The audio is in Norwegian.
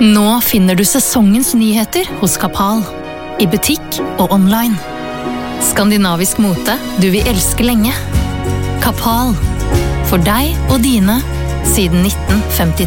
Nå finner du sesongens nyheter hos Kapal, i butikk og online. Skandinavisk mote du vil elske lenge. Kapal, for deg og dine, siden 1953.